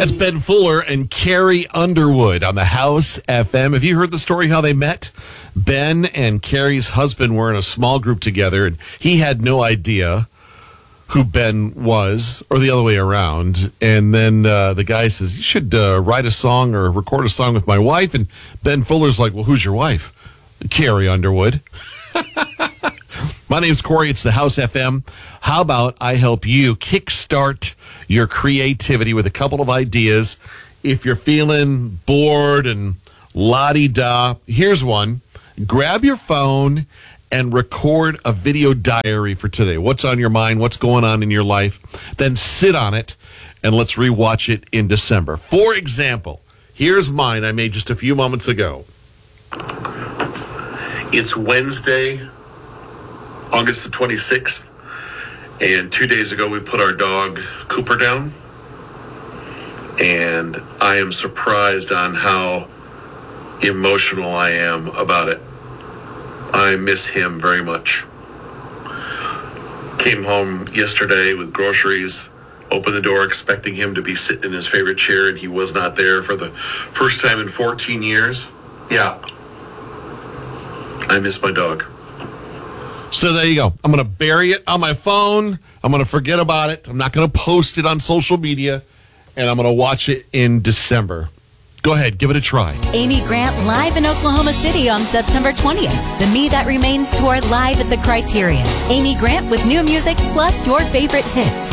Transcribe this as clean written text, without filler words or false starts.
That's Ben Fuller and Carrie Underwood on the House FM. Have you heard the story how they met? Ben and Carrie's husband were in a small group together, and he had no idea who Ben was, or the other way around. And then the guy says, you should write a song or record a song with my wife. And Ben Fuller's like, well, who's your wife? Carrie Underwood. My name's Corey. It's the House FM. How about I help you kickstart your creativity with a couple of ideas? If you're feeling bored and la-di-da, here's one. Grab your phone and record a video diary for today. What's on your mind? What's going on in your life? Then sit on it, and let's rewatch it in December. For example, here's mine I made just a few moments ago. It's Wednesday, August the 26th, and 2 days ago we put our dog Cooper down, and I am surprised on how emotional I am about it. I miss him very much. Came home yesterday with groceries, opened the door expecting him to be sitting in his favorite chair, and he was not there for the first time in 14 years. Yeah. I miss my dog. So there you go. I'm going to bury it on my phone. I'm going to forget about it. I'm not going to post it on social media, and I'm going to watch it in December. Go ahead, give it a try. Amy Grant live in Oklahoma City on September 20th. The Me That Remains tour live at the Criterion. Amy Grant with new music plus your favorite hits.